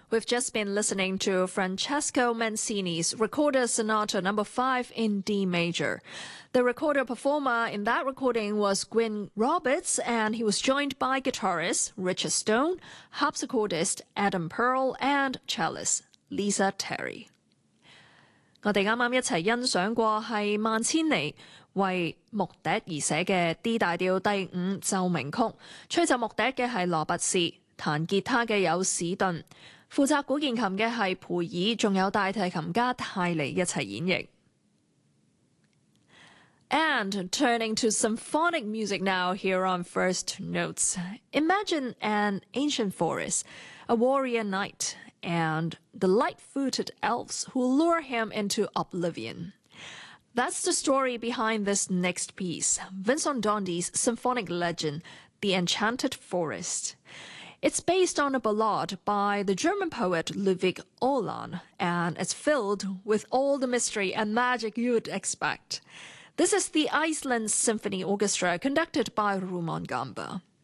We've just been listening to Francesco Mancini's Recorder Sonata No. 5 in D major. The recorder performer in that recording was Gwyn Roberts, and he was joined by guitarist Richard Stone, harpsichordist Adam Pearl, and cellist Lisa Terry. 我哋啱啱一齊欣賞過係萬千尼為木笛而寫嘅 D 大調第5奏鳴曲，吹奏木笛嘅係羅拔士，彈吉他嘅有史頓，負責古鍵琴嘅係培爾，仲有大提琴家泰尼一齊演繹。And turning to symphonic music now here on First Notes. Imagine an ancient forest, a warrior knight, and the light-footed elves who lure him into oblivion. That's the story behind this next piece, Vincent d'Indy's symphonic legend, The Enchanted Forest. It's based on a ballad by the German poet Ludwig Uhland, and it's filled with all the mystery and magic you'd expect. This is the Iceland Symphony Orchestra conducted by Ruman Gamba.